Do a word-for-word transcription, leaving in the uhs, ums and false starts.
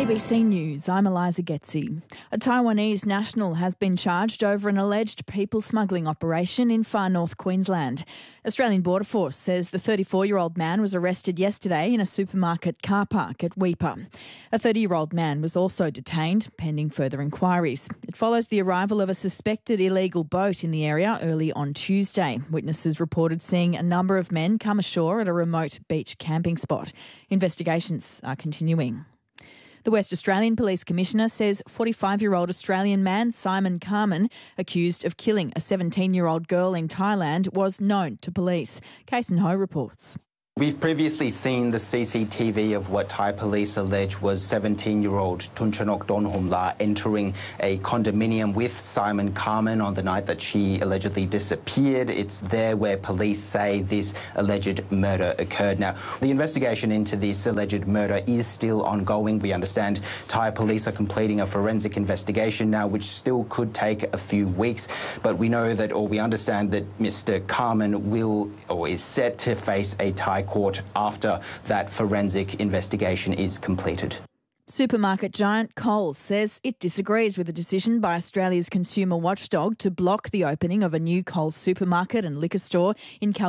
A B C News, I'm Eliza Getzi. A Taiwanese national has been charged over an alleged people smuggling operation in far north Queensland. Australian Border Force says the thirty-four-year-old man was arrested yesterday in a supermarket car park at Weipa. A thirty-year-old man was also detained, pending further inquiries. It follows the arrival of a suspected illegal boat in the area early on Tuesday. Witnesses reported seeing a number of men come ashore at a remote beach camping spot. Investigations are continuing. The West Australian Police Commissioner says forty-five-year-old Australian man Simon Carman, accused of killing a seventeen-year-old girl in Thailand, was known to police. Kason Ho reports. We've previously seen the C C T V of what Thai police allege was seventeen-year-old Tunchanok Donhumla entering a condominium with Simon Carman on the night that she allegedly disappeared. It's there where police say this alleged murder occurred. Now, the investigation into this alleged murder is still ongoing. We understand Thai police are completing a forensic investigation now, which still could take a few weeks. But we know that, or we understand that Mister Carman will, or is set to face a Thai court after that forensic investigation is completed. Supermarket giant Coles says it disagrees with the decision by Australia's consumer watchdog to block the opening of a new Coles supermarket and liquor store in Calgary.